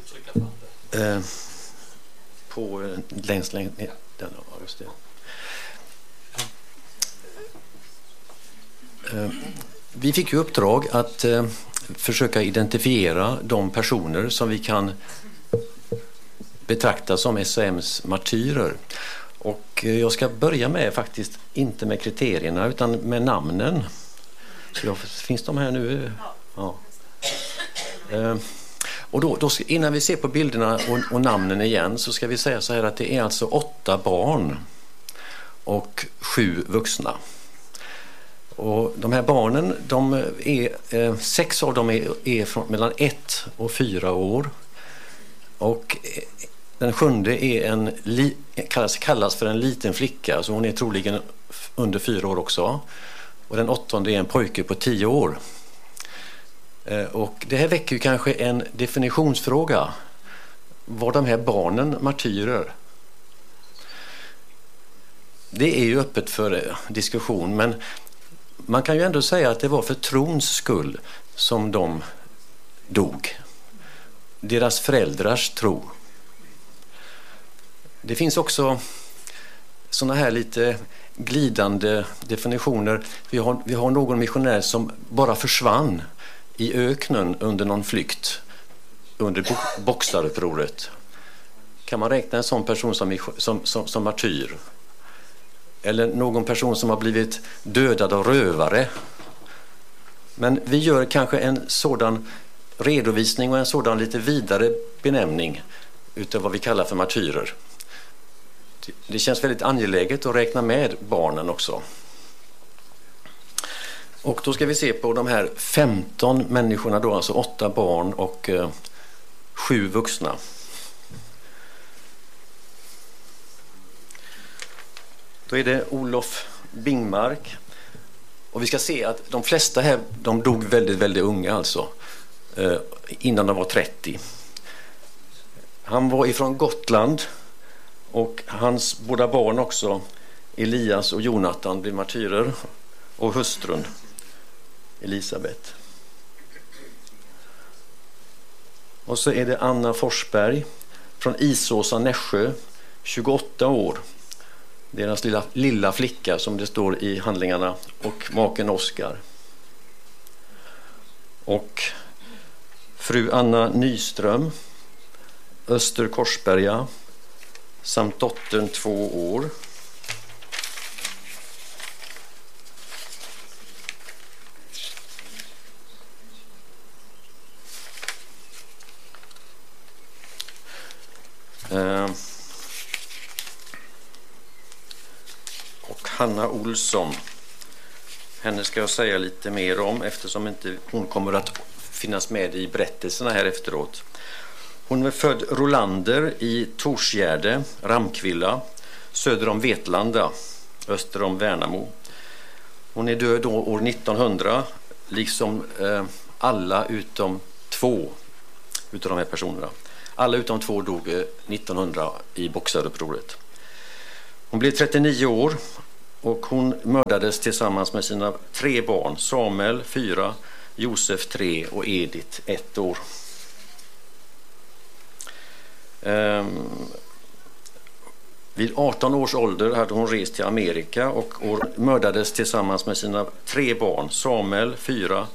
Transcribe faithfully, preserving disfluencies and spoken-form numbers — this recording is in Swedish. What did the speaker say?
Eh, på eh, längst längst ner. Den, ja, just det. Eh, vi fick ju uppdrag att eh, försöka identifiera de personer som vi kan betrakta som S A M:s martyrer. Och eh, jag ska börja med faktiskt inte med kriterierna utan med namnen. Så jag, finns de här nu? Ja. Eh, och då, då ska, innan vi ser på bilderna och, och namnen igen så ska vi säga så här att det är alltså åtta barn och sju vuxna. Och de här barnen, de är, eh, sex av dem är, är från, mellan ett och fyra år. Och den sjunde är en, li, kallas, kallas för en liten flicka, så hon är troligen under fyra år också. Och den åttonde är en pojke på tio år. Eh, och det här väcker ju kanske en definitionsfråga. Var de här barnen martyrer? Det är ju öppet för diskussion, men man kan ju ändå säga att det var för trons skull som de dog. Deras föräldrars tro. Det finns också såna här lite glidande definitioner. Vi har, vi har någon missionär som bara försvann i öknen under någon flykt under boxarupproret. Kan man räkna en sån person som, som, som, som martyr? Eller någon person som har blivit dödad av rövare. Men vi gör kanske en sådan redovisning och en sådan lite vidare benämning utav vad vi kallar för martyrer. Det känns väldigt angeläget att räkna med barnen också. Och då ska vi se på de här femton människorna då, alltså åtta barn och eh, sju vuxna. Då är det Olof Bingmark. Och vi ska se att de flesta här, de dog väldigt, väldigt unga alltså. Eh, innan de var trettio. Han var ifrån Gotland. Och hans båda barn också, Elias och Jonathan, blev martyrer. Och hustrun, Elisabet. Och så är det Anna Forsberg från Isåsa, Nässjö, tjugoåtta år. Deras lilla, lilla flicka som det står i handlingarna, och maken Oskar. Och fru Anna Nyström, Öster Korsberga, samt dottern två år. Eh. Och Hanna Olsson. Henne ska jag säga lite mer om eftersom inte hon kommer att finnas med i berättelserna här efteråt. Hon är född Rolander i Torsgärde, Ramkvilla, söder om Vetlanda, öster om Värnamo. Hon är död då år nittonhundra, liksom eh, alla utom två utav de här personerna. Alla utom två dog eh, nittonhundra i boxarupproret. Hon blev trettionio år och hon mördades tillsammans med sina tre barn, Samuel fyra, Josef tre och Edith ett år. Um, vid arton års ålder hade hon rest till Amerika och mördades tillsammans med sina tre barn, Samuel fyra,